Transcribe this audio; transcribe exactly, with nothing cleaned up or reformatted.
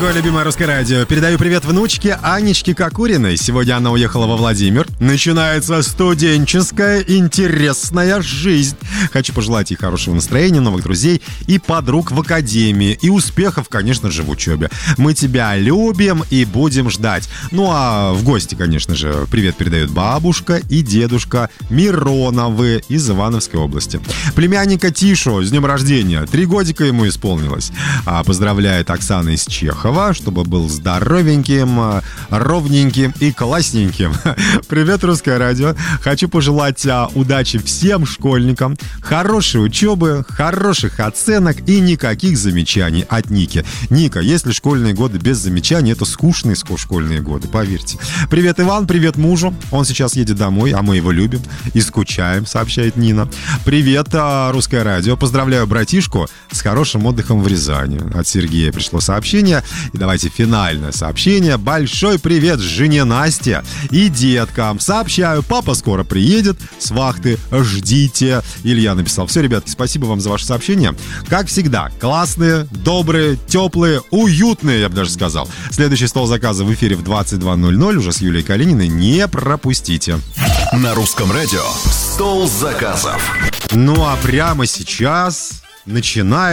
дорогое любимое русское радио. Передаю привет внучке Анечке Кокуриной. Сегодня она уехала во Владимир. Начинается студенческая интересная жизнь. Хочу пожелать ей хорошего настроения, новых друзей и подруг в академии. И успехов, конечно же, в учебе. Мы тебя любим и будем ждать. Ну а в гости, конечно же, привет передают бабушка и дедушка Мироновы из Ивановской области. Племянника Тишу с днем рождения. Три годика ему исполнилось. А, поздравляет Оксана из Чехова, чтобы был здоровеньким, ровненьким и классненьким. Привет, русское радио. Хочу пожелать а, удачи всем школьникам, хорошей учебы, хороших оценок и никаких замечаний от Ники. Ника, если школьные годы без замечаний, это скучные школьные годы, поверьте. Привет, Иван, привет мужу. Он сейчас едет домой, а мы его любим и скучаем, сообщает Нина. Привет, а, русское радио. Поздравляю братишку с хорошим отдыхом в Рязани. От Сергея пришло сообщение. И давайте финальное сообщение. Большой привет жене Насте и деткам. Сообщаю, папа скоро приедет с вахты. Ждите. Илья написал. Все, ребятки, спасибо вам за ваше сообщение. Как всегда, классные, добрые, теплые, уютные, я бы даже сказал. Следующий стол заказа в эфире в двадцать два ноль ноль уже с Юлией Калининой. Не пропустите. На русском радио стол заказов. Ну а прямо сейчас начинается